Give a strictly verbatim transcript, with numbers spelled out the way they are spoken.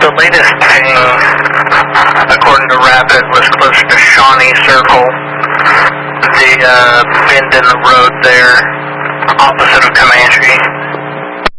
the latest ping, according to Rapid, was closer to Shawnee Circle, the uh, bend in the road there, opposite of